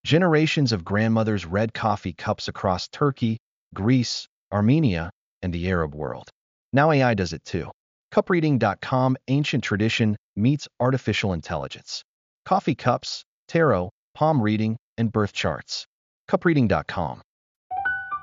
Generations of grandmothers read coffee cups across Turkey, Greece, Armenia, and the Arab world. Now AI does it too. Cupreading.com. Ancient tradition meets artificial intelligence. Coffee cups, tarot, palm reading, and birth charts. Cupreading.com.